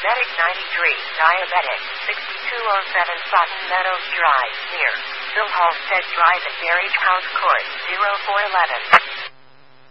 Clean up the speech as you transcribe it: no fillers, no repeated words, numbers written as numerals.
Medic 93, Diabetic, 6207 Sutton Meadows Drive, near Bill Halstead Drive at Berridge House Court, 0411.